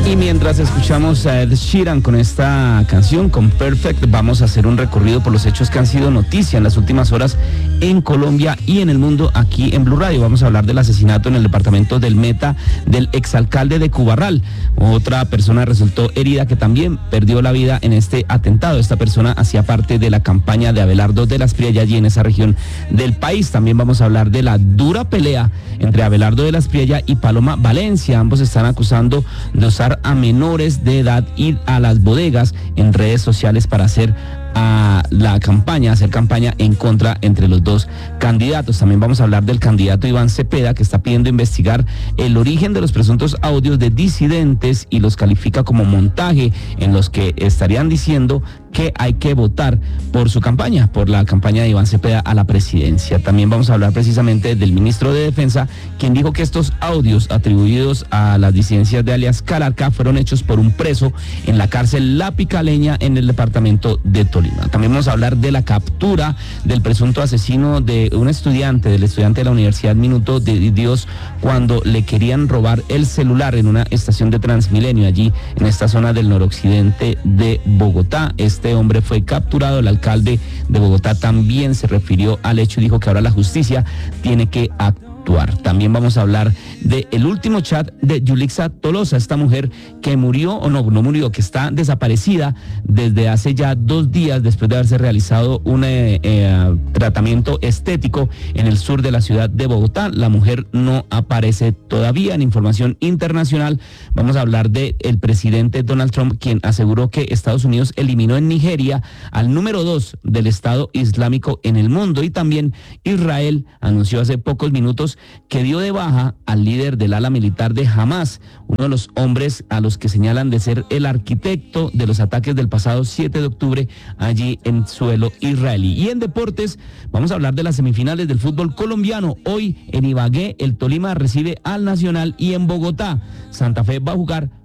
Y mientras escuchamos a Ed Sheeran con esta canción, con Perfect, vamos a hacer un recorrido por los hechos que han sido noticia en las últimas horas en Colombia y en el mundo aquí en Blue Radio. Vamos a hablar del asesinato en el departamento del Meta del exalcalde de Cubarral. Otra persona resultó herida que también perdió la vida en este atentado. Esta persona hacía parte de la campaña de Abelardo de las Priella allí en esa región del país. También vamos a hablar de la dura pelea entre Abelardo de las Priella y Paloma Valencia. Ambos están acusando de usar a menores de edad ir a las bodegas en redes sociales para hacer hacer campaña en contra entre los dos candidatos. También vamos a hablar del candidato Iván Cepeda, que está pidiendo investigar el origen de los presuntos audios de disidentes y los califica como montaje en los que estarían diciendo que hay que votar por su campaña, por la campaña de Iván Cepeda a la presidencia. También vamos a hablar precisamente del ministro de Defensa, quien dijo que estos audios atribuidos a las disidencias de alias Calarca fueron hechos por un preso en la cárcel La Picaleña en el departamento de Tolima. También vamos a hablar de la captura del presunto asesino de un estudiante, del estudiante de la Universidad Minuto de Dios, cuando le querían robar el celular en una estación de Transmilenio allí en esta zona del noroccidente de Bogotá. Este hombre fue capturado. El alcalde de Bogotá también se refirió al hecho y dijo que ahora la justicia tiene que actuar. También vamos a hablar del último chat de Yulixa Tolosa, esta mujer que murió, o no murió, que está desaparecida desde hace ya 2 días después de haberse realizado un tratamiento estético en el sur de la ciudad de Bogotá. La mujer no aparece todavía. En información internacional vamos a hablar del presidente Donald Trump, quien aseguró que Estados Unidos eliminó en Nigeria al número 2 del Estado Islámico en el mundo, y también Israel anunció hace pocos minutos que dio de baja al líder del ala militar de Hamas, uno de los hombres a los que señalan de ser el arquitecto de los ataques del pasado 7 de octubre allí en suelo israelí. Y en deportes vamos a hablar de las semifinales del fútbol colombiano. Hoy en Ibagué el Tolima recibe al Nacional y en Bogotá Santa Fe va a jugar